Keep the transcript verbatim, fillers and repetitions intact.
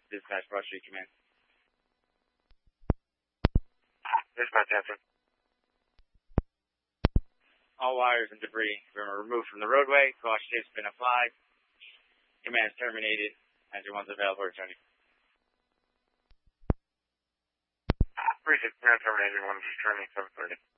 Dispatch Broad Street Command. Dispatch answer. All wires and debris were removed from the roadway. Caution has been applied. Command is terminated. Engine one's available, returning. Precinct command terminated. Engine one's returning seven thirty.